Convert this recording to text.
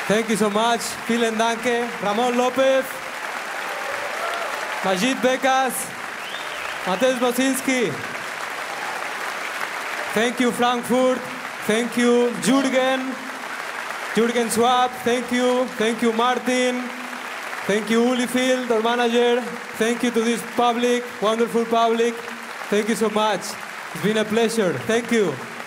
Thank you so much. Vielen Dank. Ramon Lopez, Majid Bekas, Mateusz Mosinski. Thank you, Frankfurt. Thank you, Jürgen Schwab. Thank you, Martin. Thank you, Ulifield, our manager. Thank you to this public, wonderful public. Thank you so much. It's been a pleasure. Thank you.